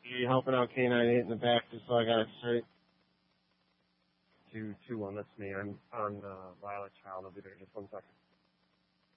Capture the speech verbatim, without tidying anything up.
Are you helping out K ninety-eight in the back just so I got it straight? Two, two, one. That's me. I'm on uh, Violet Child. I'll be there just one second.